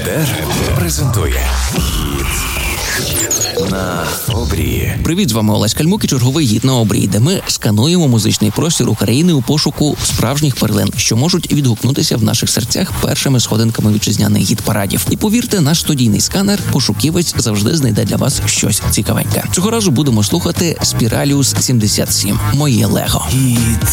ЕТР презентує «Гіт на обрії». Привіт, з вами Олесь Кальмук і черговий «Гіт на обрії», де ми скануємо музичний простір України у пошуку справжніх перлин, що можуть відгукнутися в наших серцях першими сходинками вітчизняних гіт-парадів. І повірте, наш студійний сканер «Пошуківець» завжди знайде для вас щось цікавеньке. Цього разу будемо слухати Spiralius 77 «Моє Лего».